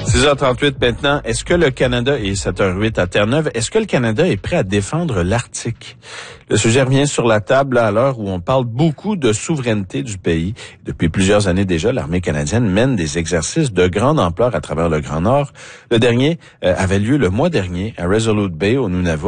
6h38 maintenant. Est-ce que le Canada, et 7h08 à Terre-Neuve, est-ce que le Canada est prêt à défendre l'Arctique? Le sujet revient sur la table à l'heure où on parle beaucoup de souveraineté du pays. Depuis plusieurs années déjà, l'armée canadienne mène des exercices de grande ampleur à travers le Grand Nord. Le dernier avait lieu le mois dernier à Resolute Bay au Nunavut.